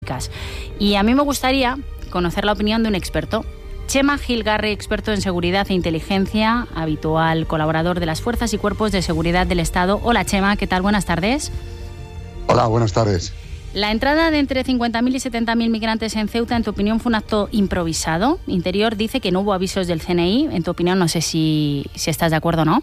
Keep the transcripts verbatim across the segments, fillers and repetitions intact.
estratégicas. Y a mí me gustaría conocer la opinión de un experto. Chema Gilgarry, experto en seguridad e inteligencia, habitual colaborador de las Fuerzas y Cuerpos de Seguridad del Estado. Hola Chema, ¿qué tal? Buenas tardes. Hola, buenas tardes. La entrada de entre cincuenta mil y setenta mil migrantes en Ceuta, en tu opinión, fue un acto improvisado. Interior dice que no hubo avisos del C N I. En tu opinión, no sé si, si estás de acuerdo o no.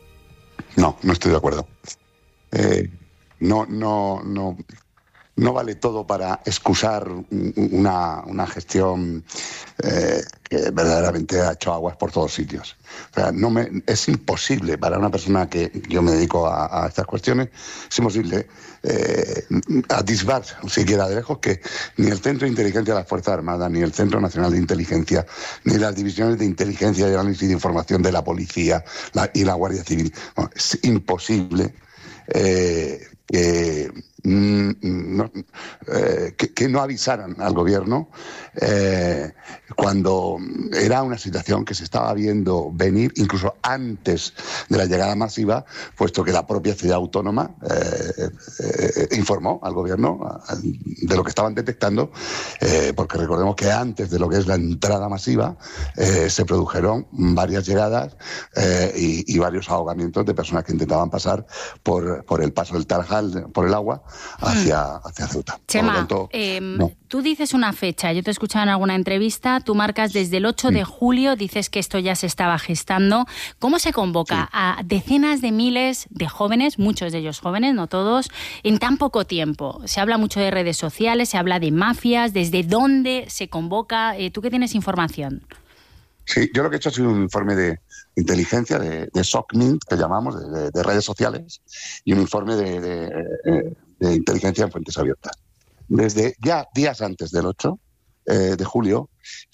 No, no estoy de acuerdo. Eh, no, no, no, no vale todo para excusar una, una gestión eh, que verdaderamente ha hecho aguas por todos sitios. O sea, no me, es imposible para una persona que yo me dedico a, a estas cuestiones, es imposible eh, atisbar siquiera de lejos que ni el Centro de Inteligencia de las Fuerzas Armadas, ni el Centro Nacional de Inteligencia, ni las divisiones de inteligencia y análisis de información de la Policía la, y la Guardia Civil, bueno, es imposible eh, que, mm, no, eh, que, que no avisaran al gobierno eh, cuando era una situación que se estaba viendo venir incluso antes de la llegada masiva, puesto que la propia ciudad autónoma eh, eh, informó al gobierno de lo que estaban detectando, eh, porque recordemos que antes de lo que es la entrada masiva eh, se produjeron varias llegadas eh, y, y varios ahogamientos de personas que intentaban pasar por, por el paso del Tarajal, por el agua, hacia, hacia Ceuta. Chema, por lo tanto, eh, no. Tú dices una fecha, yo te he escuchado en alguna entrevista, tú marcas desde el ocho de julio, dices que esto ya se estaba gestando. ¿Cómo se convoca sí. a decenas de miles de jóvenes, muchos de ellos jóvenes, no todos, en tan poco tiempo? Se habla mucho de redes sociales, se habla de mafias, ¿desde dónde se convoca? Eh, ¿Tú qué tienes información? Sí, yo lo que he hecho ha sido un informe de inteligencia, de, de SOCMINT, que llamamos, de, de, de redes sociales, y un informe de, de, de, de inteligencia en fuentes abiertas. Desde ya días antes del ocho eh, de julio,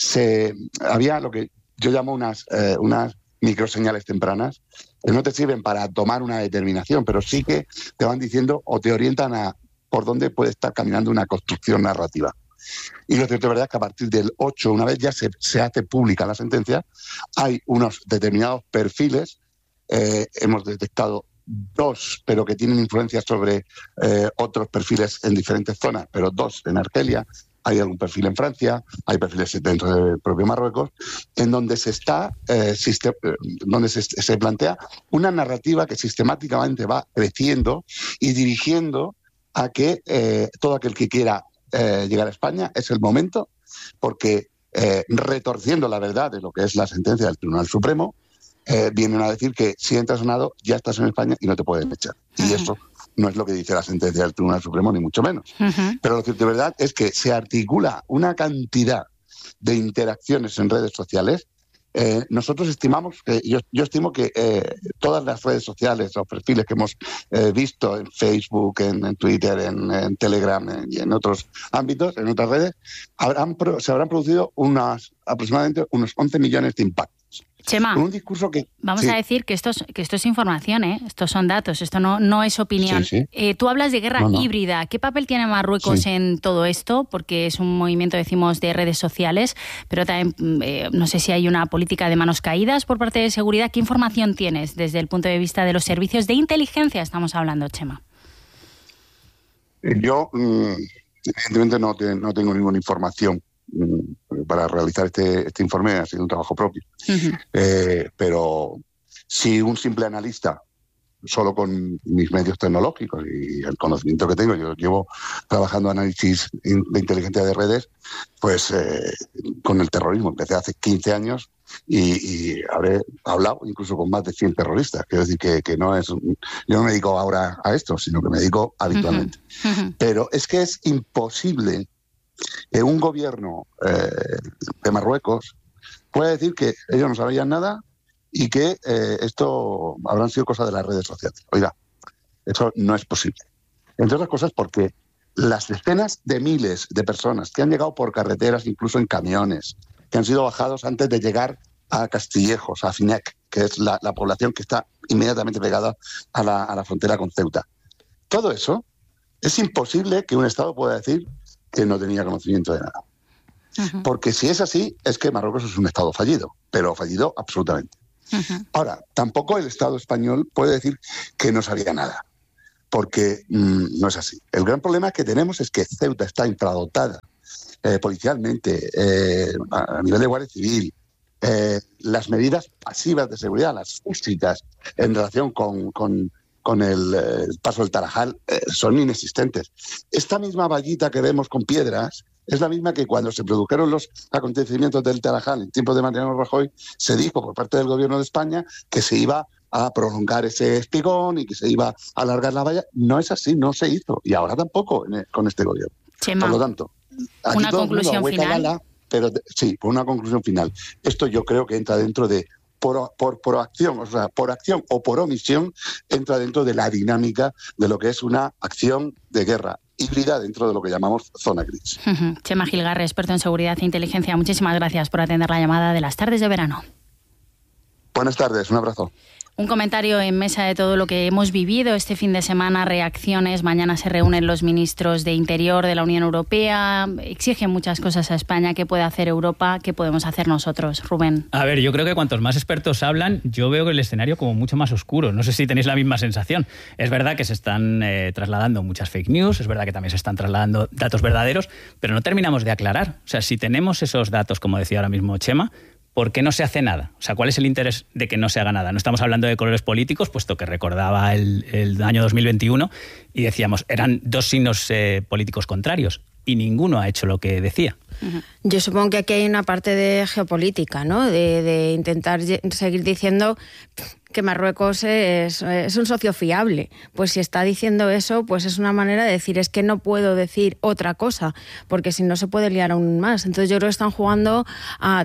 se había lo que yo llamo unas, eh, unas microseñales tempranas, que no te sirven para tomar una determinación, pero sí que te van diciendo o te orientan a por dónde puede estar caminando una construcción narrativa. Y lo cierto de verdad es que a partir del ocho, una vez ya se, se hace pública la sentencia, hay unos determinados perfiles, eh, hemos detectado dos, pero que tienen influencia sobre eh, otros perfiles en diferentes zonas, pero dos en Argelia, hay algún perfil en Francia, hay perfiles dentro del propio Marruecos, en donde se está, eh, sistem- donde se, se plantea una narrativa que sistemáticamente va creciendo y dirigiendo a que eh, todo aquel que quiera eh, llegar a España es el momento, porque eh, retorciendo la verdad de lo que es la sentencia del Tribunal Supremo, Eh, vienen a decir que si entras a nado ya estás en España y no te pueden echar. Uh-huh. Y eso no es lo que dice la sentencia del Tribunal Supremo, ni mucho menos. Uh-huh. Pero lo cierto de verdad es que se articula una cantidad de interacciones en redes sociales. Eh, nosotros estimamos, que yo, yo estimo que eh, todas las redes sociales, los perfiles que hemos eh, visto en Facebook, en, en Twitter, en, en Telegram en, y en otros ámbitos, en otras redes, habrán, se habrán producido unas, aproximadamente unos once millones de impactos. Chema, un discurso que, vamos sí. a decir que esto es, que esto es información, ¿eh? Estos son datos, esto no, no es opinión. Sí, sí. Eh, tú hablas de guerra no, no. híbrida. ¿Qué papel tiene Marruecos sí. en todo esto? Porque es un movimiento, decimos, de redes sociales, pero también eh, no sé si hay una política de manos caídas por parte de seguridad. ¿Qué información tienes desde el punto de vista de los servicios de inteligencia? Estamos hablando, Chema. Yo, mmm, evidentemente, no, te, no tengo ninguna información para realizar este, este informe, ha sido un trabajo propio. Uh-huh. Eh, pero si un simple analista, solo con mis medios tecnológicos y el conocimiento que tengo, yo llevo trabajando análisis de inteligencia de redes, pues eh, con el terrorismo, empecé hace quince años y, y habré hablado incluso con más de cien terroristas. Quiero decir que, que no es un, yo no me dedico ahora a esto, sino que me dedico habitualmente. Uh-huh. Uh-huh. Pero es que es imposible que un gobierno eh, de Marruecos puede decir que ellos no sabían nada y que eh, esto habrán sido cosas de las redes sociales. Oiga, eso no es posible. Entre otras cosas porque las decenas de miles de personas que han llegado por carreteras, incluso en camiones, que han sido bajados antes de llegar a Castillejos, a Finec, que es la, la población que está inmediatamente pegada a la, a la frontera con Ceuta. Todo eso, es imposible que un Estado pueda decir que no tenía conocimiento de nada. Uh-huh. Porque si es así, es que Marruecos es un Estado fallido, pero fallido absolutamente. Uh-huh. Ahora, tampoco el Estado español puede decir que no sabía nada, porque mmm, no es así. El gran problema que tenemos es que Ceuta está infradotada eh, policialmente, eh, a, a nivel de Guardia Civil. Eh, las medidas pasivas de seguridad, las físicas, en relación con, con, con el, el paso del Tarajal, eh, son inexistentes. Esta misma vallita que vemos con piedras es la misma que cuando se produjeron los acontecimientos del Tarajal en tiempos de Mariano Rajoy, se dijo por parte del gobierno de España que se iba a prolongar ese espigón y que se iba a alargar la valla. No es así, no se hizo. Y ahora tampoco en, con este gobierno. Chema, por lo tanto, aquí una todo conclusión el mundo a hueca final. bala, pero sí, por una conclusión final. Esto yo creo que entra dentro de, por, por, por acción, o sea, por acción o por omisión, entra dentro de la dinámica de lo que es una acción de guerra híbrida dentro de lo que llamamos zona gris. Uh-huh. Chema Gilgarre, experto en seguridad e inteligencia, muchísimas gracias por atender la llamada de las tardes de verano. Buenas tardes, un abrazo. Un comentario en mesa de todo lo que hemos vivido este fin de semana, reacciones. Mañana se reúnen los ministros de Interior de la Unión Europea. Exigen muchas cosas a España. ¿Qué puede hacer Europa? ¿Qué podemos hacer nosotros? Rubén. A ver, yo creo que cuantos más expertos hablan, yo veo el escenario como mucho más oscuro. No sé si tenéis la misma sensación. Es verdad que se están eh, trasladando muchas fake news, es verdad que también se están trasladando datos verdaderos, pero no terminamos de aclarar. O sea, si tenemos esos datos, como decía ahora mismo Chema, ¿por qué no se hace nada? O sea, ¿cuál es el interés de que no se haga nada? No estamos hablando de colores políticos, puesto que recordaba el, el año dos mil veintiuno y decíamos, eran dos signos eh, políticos contrarios y ninguno ha hecho lo que decía. Yo supongo que aquí hay una parte de geopolítica, ¿no? De, de intentar seguir diciendo que Marruecos es, es un socio fiable. Pues si está diciendo eso, pues es una manera de decir, es que no puedo decir otra cosa, porque si no se puede liar aún más. Entonces yo creo que están jugando a...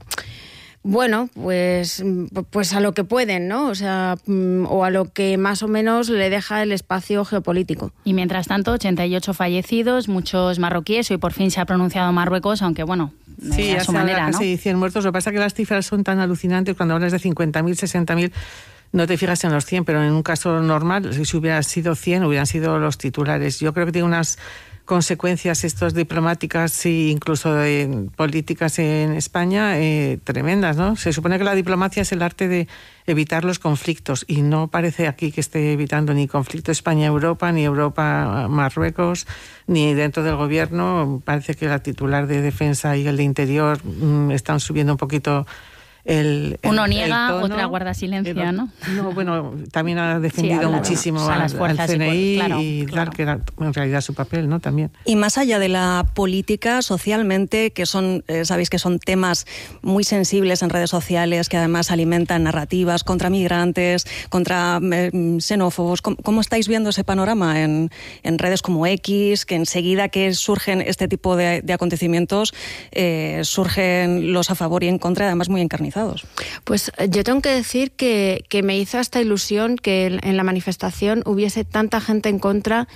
Bueno, pues, pues a lo que pueden, ¿no? O sea, o a lo que más o menos le deja el espacio geopolítico. Y mientras tanto, ochenta y ocho fallecidos, muchos marroquíes. Hoy por fin se ha pronunciado Marruecos, aunque bueno, sí, a su manera, ¿no? Casi cien muertos. Lo que pasa es que las cifras son tan alucinantes. Cuando hablas de cincuenta mil, sesenta mil, no te fijas en los cien, pero en un caso normal, si hubiera sido cien, hubieran sido los titulares. Yo creo que tiene unas consecuencias estos diplomáticas e incluso de políticas en España eh, tremendas, ¿no? Se supone que la diplomacia es el arte de evitar los conflictos y no parece aquí que esté evitando ni conflicto España-Europa, ni Europa-Marruecos, ni dentro del gobierno. Parece que la titular de Defensa y el de Interior mmm, están subiendo un poquito el, el Uno niega, el tono. Otra guarda silencio, el, ¿no? No, bueno, también ha defendido sí, muchísimo a, al, al C N I y, claro, y claro. dar que era en realidad su papel, ¿no? También. Y más allá de la política, socialmente, que son, eh, sabéis que son temas muy sensibles en redes sociales, que además alimentan narrativas contra migrantes, contra eh, xenófobos. ¿Cómo, ¿Cómo estáis viendo ese panorama en, en redes como X, que enseguida que surgen este tipo de, de acontecimientos, eh, surgen los a favor y en contra, además muy encarnizados? Pues yo tengo que decir que, que me hizo esta ilusión que en la manifestación hubiese tanta gente en contra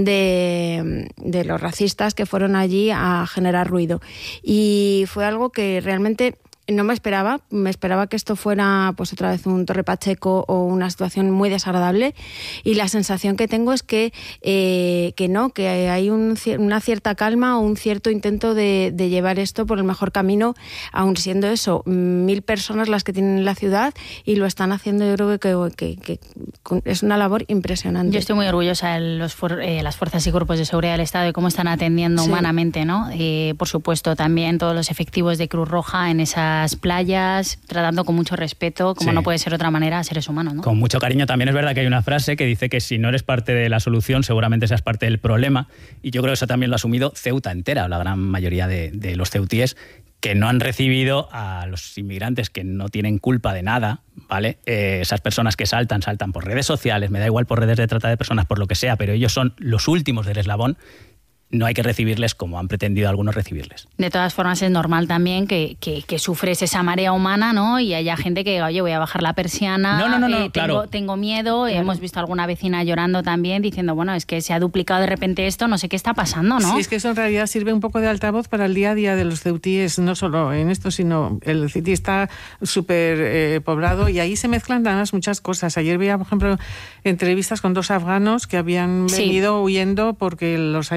de, de los racistas que fueron allí a generar ruido. Y fue algo que realmente no me esperaba. Me esperaba que esto fuera pues otra vez un Torre Pacheco o una situación muy desagradable, y la sensación que tengo es que, eh, que no, que hay un, una cierta calma o un cierto intento de, de llevar esto por el mejor camino, aun siendo eso, mil personas las que tienen la ciudad, y lo están haciendo. Yo creo que, que, que, que es una labor impresionante. Yo estoy muy orgullosa de los, eh, las fuerzas y cuerpos de seguridad del Estado y cómo están atendiendo sí. humanamente, ¿no? Eh, por supuesto, también todos los efectivos de Cruz Roja en esa playas, tratando con mucho respeto, como sí. no puede ser de otra manera, a seres humanos, ¿no? Con mucho cariño. También es verdad que hay una frase que dice que si no eres parte de la solución, seguramente seas parte del problema, y yo creo que eso también lo ha asumido Ceuta entera, la gran mayoría de, de los ceutíes, que no han recibido a los inmigrantes que no tienen culpa de nada, ¿vale? Eh, esas personas que saltan, saltan por redes sociales, me da igual por redes de trata de personas, por lo que sea, pero ellos son los últimos del eslabón. No hay que recibirles como han pretendido algunos recibirles. De todas formas, es normal también que, que, que sufres esa marea humana, ¿no? Y haya gente que, oye, voy a bajar la persiana, no, no, no, no, eh, claro. tengo, tengo miedo. Claro. Hemos visto alguna vecina llorando también, diciendo, bueno, es que se ha duplicado de repente esto, no sé qué está pasando, ¿no? Sí, es que eso en realidad sirve un poco de altavoz para el día a día de los ceutíes, no solo en esto, sino el Ceutí está súper eh, poblado, y ahí se mezclan además muchas cosas. Ayer veía, por ejemplo, entrevistas con dos afganos que habían venido sí. huyendo porque los ayatolás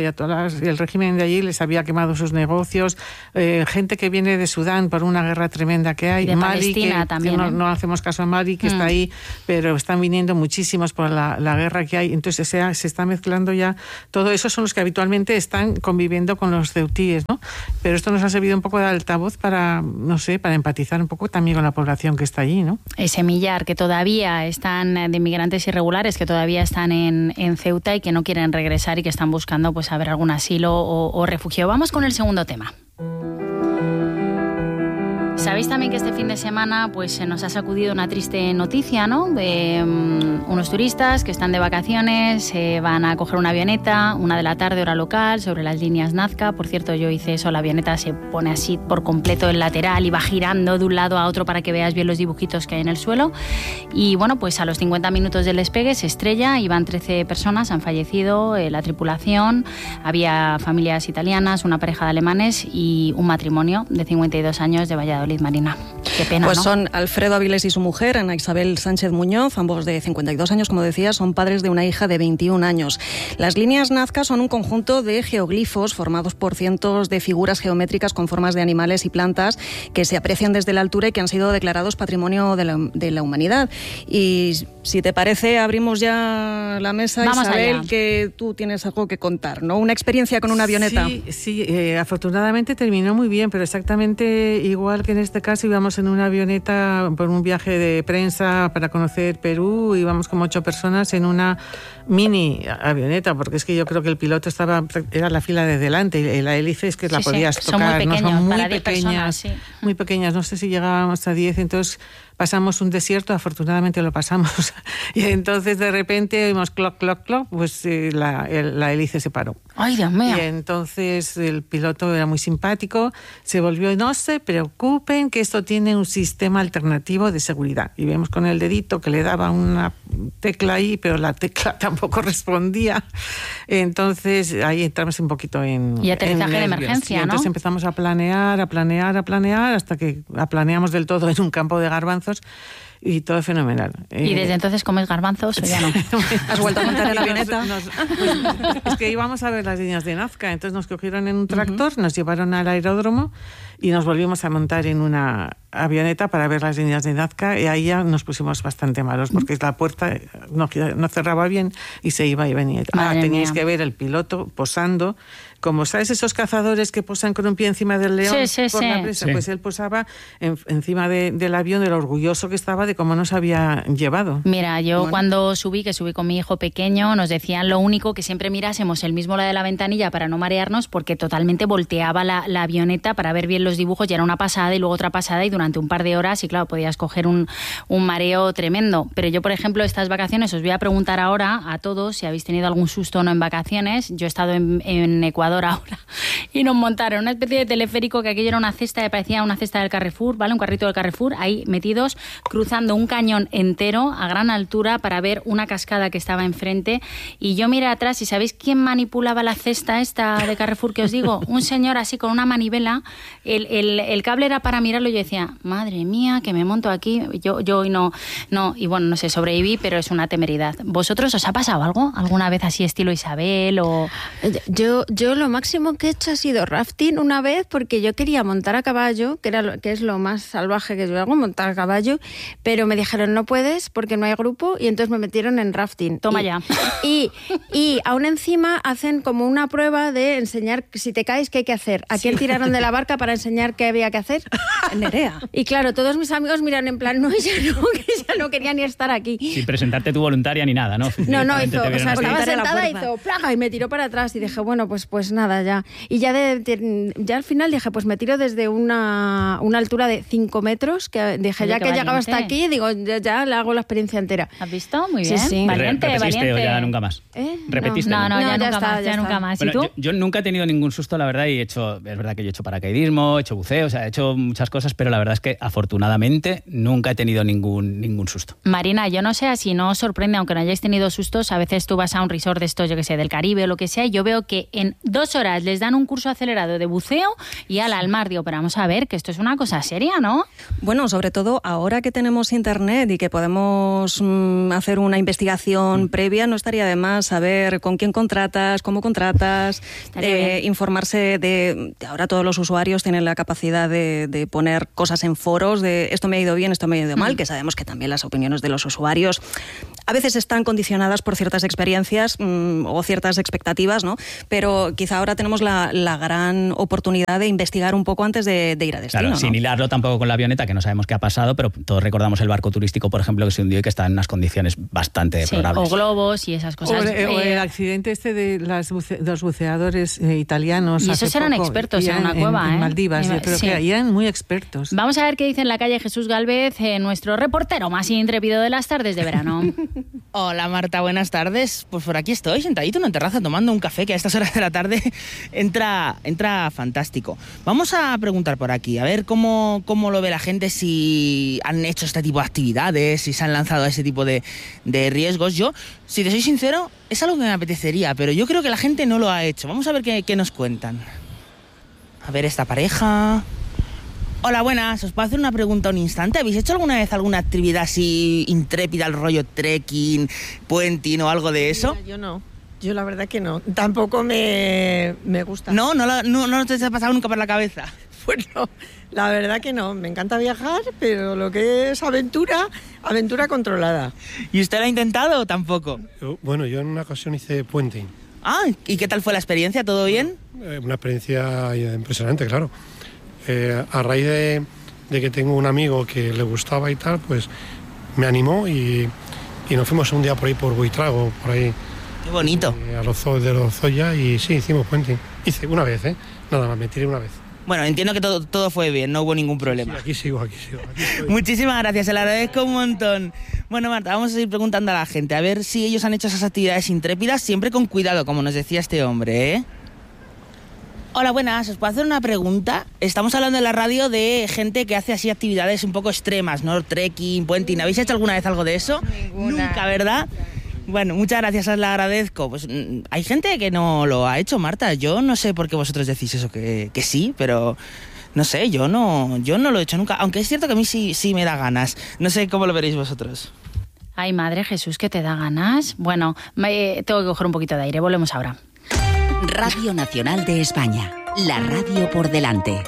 el régimen de allí les había quemado sus negocios, eh, gente que viene de Sudán por una guerra tremenda que hay, de Mali, Palestina que, también, que no, ¿eh? no hacemos caso a Mali, que mm. está ahí, pero están viniendo muchísimos por la, la guerra que hay, entonces se, se está mezclando ya, todo eso son los que habitualmente están conviviendo con los ceutíes, ¿no? Pero esto nos ha servido un poco de altavoz para, no sé, para empatizar un poco también con la población que está allí, ¿no? Ese millar que todavía están de migrantes irregulares, que todavía están en, en Ceuta y que no quieren regresar y que están buscando pues a ver algún asilo o, o refugio. Vamos con el segundo tema. Sabéis también que este fin de semana pues se nos ha sacudido una triste noticia, ¿no? De um, unos turistas que están de vacaciones, eh, van a coger una avioneta, una de la tarde hora local, sobre las líneas Nazca. Por cierto, yo hice eso, la avioneta se pone así por completo en lateral y va girando de un lado a otro para que veas bien los dibujitos que hay en el suelo. Y bueno, pues a los cincuenta minutos del despegue se estrella, iban trece personas, han fallecido, eh, la tripulación, había familias italianas, una pareja de alemanes y un matrimonio de cincuenta y dos años de Valladolid. Marina, qué pena, Pues ¿no? son Alfredo Avilés y su mujer, Ana Isabel Sánchez Muñoz, ambos de cincuenta y dos años, como decía, son padres de una hija de veintiún años. Las líneas Nazca son un conjunto de geoglifos formados por cientos de figuras geométricas con formas de animales y plantas que se aprecian desde la altura y que han sido declarados Patrimonio de la, de la Humanidad. Y si te parece, abrimos ya la mesa, Vamos Isabel, allá. que tú tienes algo que contar, ¿no? Una experiencia con una avioneta. Sí, sí eh, afortunadamente terminó muy bien, pero exactamente igual que en este caso íbamos en una avioneta por un viaje de prensa para conocer Perú, íbamos como ocho personas en una mini avioneta, porque es que yo creo que el piloto estaba era la fila de delante y la hélice es que Sí, la sí, podías son tocar, muy no pequeños, son muy para diez pequeñas, personas, sí. muy pequeñas, no sé si llegábamos a diez, entonces pasamos un desierto, afortunadamente lo pasamos, y entonces de repente oímos cloc, cloc, cloc, pues eh, la, el, la hélice se paró. Ay, Dios mío. Y entonces el piloto era muy simpático, se volvió, no se preocupen que esto tiene un sistema alternativo de seguridad. Y vemos con el dedito que le daba una tecla ahí, pero la tecla tampoco respondía. Entonces ahí entramos un poquito en Y aterrizaje en de nervios. emergencia, Y entonces ¿no? empezamos a planear, a planear, a planear, hasta que planeamos del todo en un campo de garbanzos. Y todo fenomenal. ¿Y desde entonces comes garbanzos o ya no? ¿Has vuelto a montar en la Nos- avioneta? nos- pues, es que íbamos a ver las líneas de Nazca, entonces nos cogieron en un tractor, uh-huh. nos llevaron al aeródromo y nos volvimos a montar en una avioneta para ver las líneas de Nazca, y ahí ya nos pusimos bastante malos porque la puerta no, no cerraba bien y se iba y venía. Ah, teníais que ver el piloto posando, como sabes esos cazadores que posan con un pie encima del león sí, sí, por sí. la presa, Sí. pues él posaba en, encima de, del avión, de lo orgulloso que estaba de cómo nos había llevado. Mira, yo Bueno. cuando subí, que subí con mi hijo pequeño, nos decían lo único que siempre mirásemos el mismo lado de la ventanilla para no marearnos, porque totalmente volteaba la, la avioneta para ver bien los dibujos, ya era una pasada y luego otra pasada y durante un par de horas, y claro, podías coger un, un mareo tremendo. Pero yo, por ejemplo, estas vacaciones, os voy a preguntar ahora a todos si habéis tenido algún susto o no en vacaciones. Yo he estado en, en Ecuador ahora y nos montaron una especie de teleférico, que aquello era una cesta que parecía una cesta del Carrefour, ¿vale? Un carrito del Carrefour, ahí metidos, cruzando un cañón entero a gran altura para ver una cascada que estaba enfrente. Y yo miré atrás y ¿sabéis quién manipulaba la cesta esta de Carrefour que os digo? Un señor así con una manivela, el, el, el cable era para mirarlo y yo decía, madre mía, que me monto aquí, yo, yo hoy no, no, y bueno, no sé, sobreviví, pero es una temeridad. ¿Vosotros os ha pasado algo? ¿Alguna vez así estilo Isabel o...? Yo, yo lo máximo que he hecho ha sido rafting una vez, porque yo quería montar a caballo, que era lo, que es lo más salvaje que yo hago, montar a caballo, pero me dijeron no puedes porque no hay grupo, y entonces me metieron en rafting. Toma y, ya. Y, y aún encima hacen como una prueba de enseñar si te caes qué hay que hacer. ¿A quién tiraron de la barca para enseñar qué había que hacer? Nerea. Y claro, todos mis amigos miran en plan, no, ya no, que ya no quería ni estar aquí. Sin presentarte tu voluntaria ni nada, ¿no? No, no, Directamente hizo, te o vieron sea, así. estaba Voluntaria a la sentada, fuerza. hizo plaga y me tiró para atrás y dije, bueno, pues pues nada, ya. Y ya de, de- ya al final dije, pues me tiro desde una, una altura de cinco metros, que dije, Oye, ya qué que llegaba valiente. hasta aquí, digo, ya, ya le hago la experiencia entera. ¿Has visto? Muy Sí, bien. sí. Valiente, ¿Repetiste valiente. o ya nunca más? ¿Eh? ¿Repetiste? No, no, No, ya, ya nunca está, más, ya ya nunca está. más. ¿Y Bueno, tú? yo, yo nunca he tenido ningún susto, la verdad, y he hecho, es verdad que yo he hecho paracaidismo, he hecho buceo, o sea, he hecho muchas cosas, pero la verdad es que afortunadamente nunca he tenido ningún, ningún susto. Marina, yo no sé si no os sorprende, aunque no hayáis tenido sustos, a veces tú vas a un resort de estos, yo que sé, del Caribe o lo que sea, y yo veo que en dos Dos horas les dan un curso acelerado de buceo y ala, al mar. Digo, pero vamos a ver, que esto es una cosa seria, ¿no? Bueno, sobre todo ahora que tenemos internet y que podemos mmm, hacer una investigación mm. previa, no estaría de más saber con quién contratas, cómo contratas, eh, informarse de, de... Ahora todos los usuarios tienen la capacidad de, de poner cosas en foros, de esto me ha ido bien, esto me ha ido mal, mm. que sabemos que también las opiniones de los usuarios a veces están condicionadas por ciertas experiencias mmm, o ciertas expectativas, ¿no? Pero quizá ahora tenemos la, la gran oportunidad de investigar un poco antes de, de ir a destino. Claro, ¿no? sin hilarlo tampoco con la avioneta, que no sabemos qué ha pasado, pero todos recordamos el barco turístico, por ejemplo, que se hundió y que está en unas condiciones bastante sí, deplorables. O globos y esas cosas. O el, o el accidente este de las buce, los buceadores eh, italianos. Y esos eran poco, expertos en una cueva, en, ¿eh? En Maldivas, en, yo creo sí. que eran muy expertos. Vamos a ver qué dice en la calle Jesús Galvez, eh, nuestro reportero más intrépido de las tardes de verano. Hola Marta, buenas tardes. Pues por aquí estoy, sentadito en una terraza tomando un café que a estas horas de la tarde entra, entra fantástico. Vamos a preguntar por aquí, a ver cómo, cómo lo ve la gente, si han hecho este tipo de actividades, si se han lanzado a ese tipo de, de riesgos. Yo, si te soy sincero, es algo que me apetecería, pero yo creo que la gente no lo ha hecho. Vamos a ver qué, qué nos cuentan. A ver esta pareja... Hola, buenas. ¿Os puedo hacer una pregunta un instante? ¿Habéis hecho alguna vez alguna actividad así intrépida, al rollo trekking, puenting o algo de eso? Mira, yo no. Yo la verdad que no. Tampoco me, me gusta. ¿No? ¿No, no, no, no te ha pasado nunca por la cabeza? Pues no. La verdad que no. Me encanta viajar, pero lo que es aventura, aventura controlada. ¿Y usted lo ha intentado o tampoco? Yo, bueno, yo en una ocasión hice puenting. Ah, ¿y qué tal fue la experiencia? ¿Todo bien? Eh, una experiencia impresionante, claro. Eh, a raíz de, de que tengo un amigo que le gustaba y tal, pues me animó y, y nos fuimos un día por ahí por Buitrago, por ahí. Qué bonito. Eh, a los de los Zoya y sí, hicimos puenting. Hice una vez, ¿eh? Nada más, me tiré una vez. Bueno, entiendo que todo, todo fue bien, no hubo ningún problema. Sí, aquí sigo, aquí sigo. Aquí Muchísimas gracias, se lo agradezco un montón. Bueno, Marta, vamos a seguir preguntando a la gente, a ver si ellos han hecho esas actividades intrépidas, siempre con cuidado, como nos decía este hombre, ¿eh? Hola, buenas. ¿Os puedo hacer una pregunta? Estamos hablando en la radio de gente que hace así actividades un poco extremas, ¿no? Trekking, puenting. ¿Habéis hecho alguna vez algo de eso? Ninguna. Nunca, ¿verdad? Bueno, muchas gracias, os la agradezco. Pues hay gente que no lo ha hecho, Marta. Yo no sé por qué vosotros decís eso, que, que sí, pero... No sé, yo no, yo no lo he hecho nunca. Aunque es cierto que a mí sí, sí me da ganas. No sé cómo lo veréis vosotros. Ay, madre Jesús, ¿que te da ganas? Bueno, me, tengo que coger un poquito de aire. Volvemos ahora. Radio Nacional de España, la radio por delante.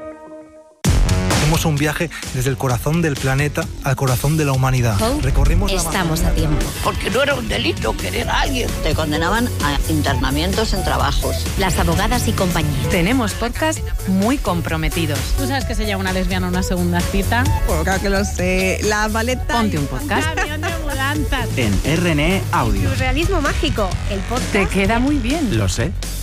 Hacemos un viaje desde el corazón del planeta al corazón de la humanidad. Recorrimos Estamos a tiempo. Porque no era un delito querer a alguien. Te condenaban a internamientos en trabajos. Las abogadas y compañía. Tenemos podcast muy comprometidos. ¿Tú sabes que se llama una lesbiana una segunda cita? Pues claro que lo sé. La maleta. Ponte un podcast. Un camión de mudanzas. En R N E Audio. Surrealismo mágico. El podcast. Te queda muy bien. Lo sé.